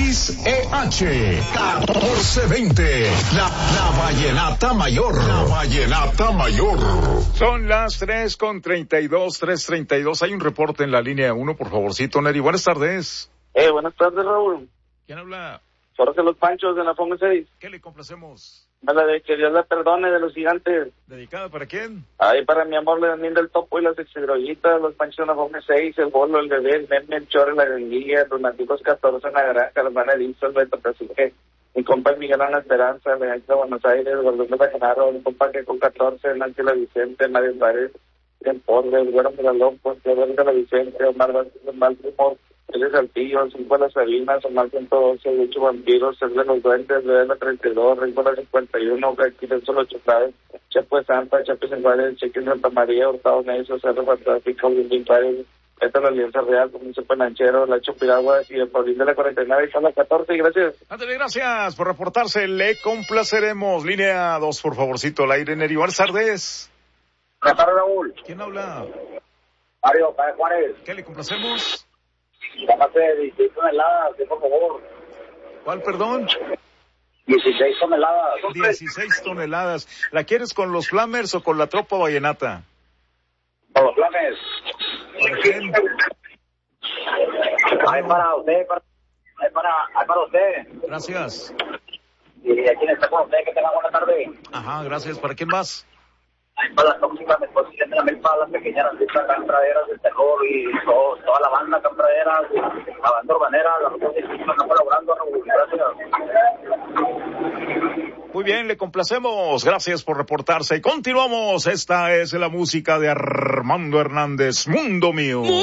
XEH 1420, la vallenata mayor. La vallenata mayor. Son las 3:32. Hay un reporte en la línea 1, por favorcito, Neri. Buenas tardes. Buenas tardes, Raúl. ¿Quién habla? Jorge Los Panchos de la FOME 6. ¿Qué le complacemos? La de que Dios la perdone de los gigantes. ¿Dedicada para quién? Ay, para mi amor, Leonín del Topo y las exhidrollitas, los Panchos de la FOME 6, el Bolo, el Bebé, el Meme, el Chor, la Granguilla, los nativos 14 en la granja, los Manedizos, el Beto Cacique, mi compa Miguel Ana Esperanza, el Ángel de Buenos Aires, el Gordón de Bacanaro, mi compa que con 14, el Ángel de Vicente, Mario Álvarez, el Porre, el Güero Megalopos, el Güero de la Vicente, Omar Vázquez, el Maltimor, el de Saltillo, el 5 de las Sabinas, Omar 112, el 8 Vampiros, el de los Duendes, el de la 32, Ringo de la 51, aquí de solo Choclaves, Chapo de Santa, Chapis en Juárez, Cheque en Santa María, Hurtado Neso, Cerro Fantástico, Lindín Juárez, Esta la Alianza Real, Comienzo Penanchero, La Chopiragua y el Paulín de la 49 y son las 14, gracias. Ándale, gracias por reportarse, le complaceremos. Línea 2, por favorcito, al aire, Neri. Buenas tardes. Buenas tardes, Raúl. ¿Quién habla? Mario, Padre Juárez. ¿Qué le complacemos? Llámate 16 toneladas, por favor. ¿Cuál, perdón? 16 toneladas. 16 toneladas. ¿La quieres con los Flamers o con la tropa vallenata? Con los Flames. ¿Para quién? Hay para usted, hay para usted. Gracias. Y a quien está con usted, que tenga buena tarde. Ajá, gracias. ¿Para quién más? Hay para las tóxicas, después tienen también para las pequeñas artistas campraderas del terror y toda la banda campraderas, la banda urbanera, la banda que están colaborando, Raúl. Gracias. Muy bien, le complacemos. Gracias por reportarse. Y continuamos. Esta es la música de Armando Hernández, Mundo Mío.